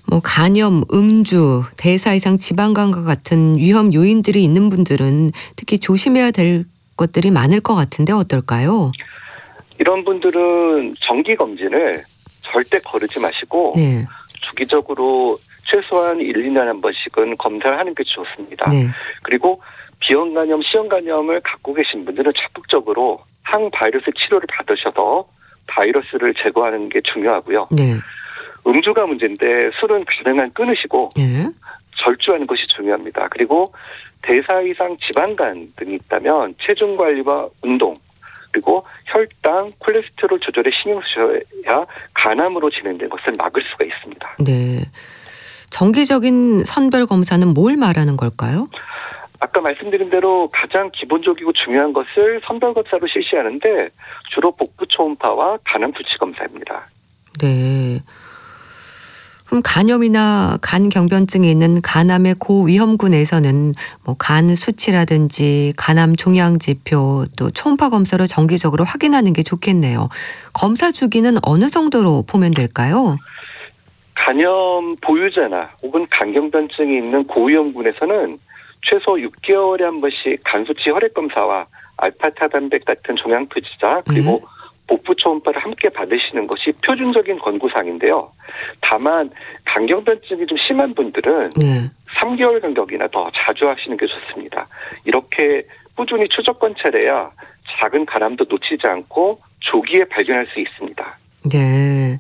뭐 간염, 음주, 대사 이상 지방간과 같은 위험 요인들이 있는 분들은 특히 조심해야 될 것들이 많을 것 같은데 어떨까요? 이런 분들은 정기 검진을 절대 거르지 마시고 네. 주기적으로 최소한 1, 2년에 한 번씩은 검사를 하는 게 좋습니다. 네. 그리고 비형간염, 시형간염을 갖고 계신 분들은 적극적으로 항바이러스 치료를 받으셔서 바이러스를 제거하는 게 중요하고요. 네. 음주가 문제인데 술은 가능한 끊으시고 네. 절주하는 것이 중요합니다. 그리고 대사 이상 지방간 등이 있다면 체중 관리와 운동 그리고 혈당, 콜레스테롤 조절에 신경 쓰셔야 간암으로 진행된 것을 막을 수가 있습니다. 네. 정기적인 선별 검사는 뭘 말하는 걸까요? 아까 말씀드린 대로 가장 기본적이고 중요한 것을 선별 검사로 실시하는데 주로 복부 초음파와 간암 수치 검사입니다. 네. 그럼 간염이나 간 경변증이 있는 간암의 고위험군에서는 뭐 간 수치라든지 간암 종양 지표 또 초음파 검사로 정기적으로 확인하는 게 좋겠네요. 검사 주기는 어느 정도로 보면 될까요? 간염 보유자나 혹은 간경변증이 있는 고위험군에서는 최소 6개월에 한 번씩 간수치 혈액 검사와 알파타단백 같은 종양 표시자 그리고 복부 초음파를 함께 받으시는 것이 표준적인 권고사항인데요. 다만 간경변증이 좀 심한 분들은 3개월 간격이나 더 자주 하시는 게 좋습니다. 이렇게 꾸준히 추적 관찰해야 작은 간암도 놓치지 않고 조기에 발견할 수 있습니다. 네.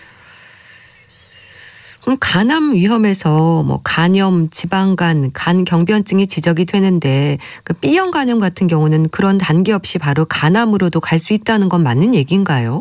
그럼 간암 위험에서 뭐 간염, 지방간, 간 경변증이 지적이 되는데 그 B형 간염 같은 경우는 그런 단계 없이 바로 간암으로도 갈 수 있다는 건 맞는 얘기인가요?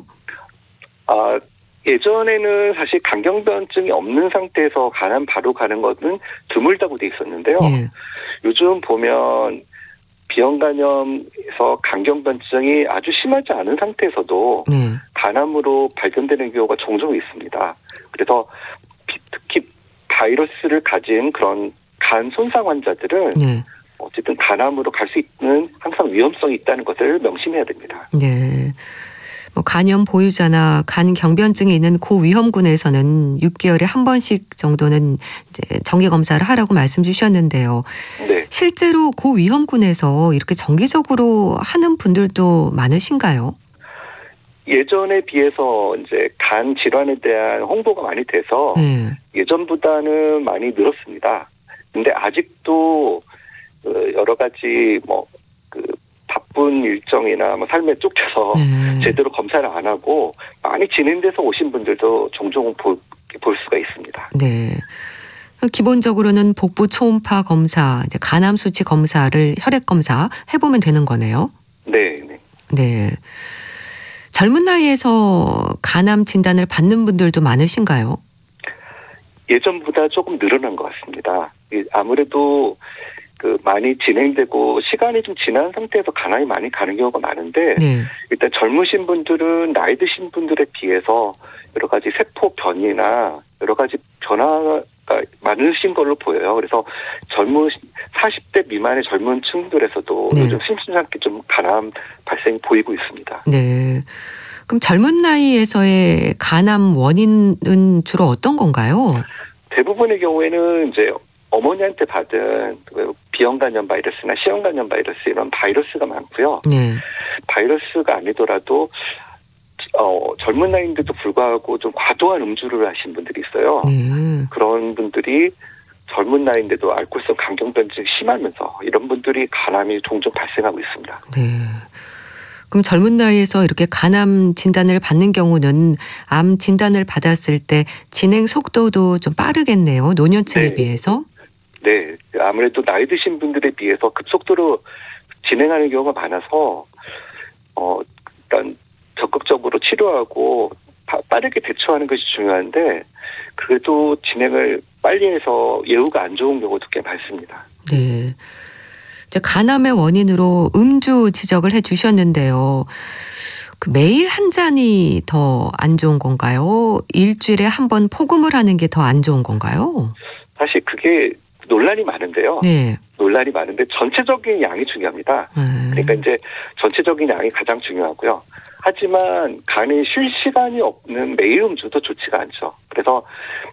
예전에는 사실 간경변증이 없는 상태에서 간암 바로 가는 것은 드물다고 돼 있었는데요. 네. 요즘 보면 B형 간염에서 간경변증이 아주 심하지 않은 상태에서도 간암으로 발견되는 경우가 종종 있습니다. 그래서 특히 바이러스를 가진 그런 간 손상 환자들은 어쨌든 간암으로 갈 수 있는 항상 위험성이 있다는 것을 명심해야 됩니다. 네. 뭐 간염 보유자나 간 경변증이 있는 고위험군에서는 6개월에 한 번씩 정도는 이제 정기 검사를 하라고 말씀 주셨는데요. 네. 실제로 고위험군에서 이렇게 정기적으로 하는 분들도 많으신가요? 예전에 비해서 이제 간 질환에 대한 홍보가 많이 돼서 예전보다는 많이 늘었습니다. 근데 아직도 여러 가지 바쁜 일정이나 삶에 쫓겨서 제대로 검사를 안 하고 많이 진행돼서 오신 분들도 종종 볼 수가 있습니다. 네. 기본적으로는 복부 초음파 검사, 이제 간암 수치 검사를 혈액 검사 해보면 되는 거네요. 네. 네. 젊은 나이에서 간암 진단을 받는 분들도 많으신가요? 예전보다 조금 늘어난 것 같습니다. 아무래도 많이 진행되고 시간이 좀 지난 상태에서 간암이 많이 가는 경우가 많은데 일단 젊으신 분들은 나이 드신 분들에 비해서 여러 가지 세포 변이나 여러 가지 변화가 많으신 걸로 보여요. 그래서 40대 미만의 젊은 층들에서도 요즘 심심찮게 좀 간암 발생이 보이고 있습니다. 네. 그럼 젊은 나이에서의 간암 원인은 주로 어떤 건가요? 대부분의 경우에는 이제 어머니한테 받은 B형 간염 바이러스나 C형 간염 바이러스 이런 바이러스가 많고요. 바이러스가 아니더라도 젊은 나이인데도 불구하고 좀 과도한 음주를 하신 분들이 있어요. 그런 분들이 젊은 나이인데도 알코올성 간경변증이 심하면서 이런 분들이 간암이 종종 발생하고 있습니다. 네. 그럼 젊은 나이에서 이렇게 간암 진단을 받는 경우는 암 진단을 받았을 때 진행 속도도 좀 빠르겠네요. 노년층에 비해서. 네. 아무래도 나이 드신 분들에 비해서 급속도로 진행하는 경우가 많아서 일단 적극적으로 치료하고 빠르게 대처하는 것이 중요한데 그래도 진행을 빨리 해서 예후가 안 좋은 경우도 꽤 많습니다. 네. 이제 간암의 원인으로 음주 지적을 해 주셨는데요. 매일 한 잔이 더 안 좋은 건가요? 일주일에 한 번 폭음을 하는 게 더 안 좋은 건가요? 사실 그게 논란이 많은데요. 논란이 많은데 전체적인 양이 중요합니다. 그러니까 이제 전체적인 양이 가장 중요하고요. 하지만 간이 쉴 시간이 없는 매일 음주도 좋지가 않죠. 그래서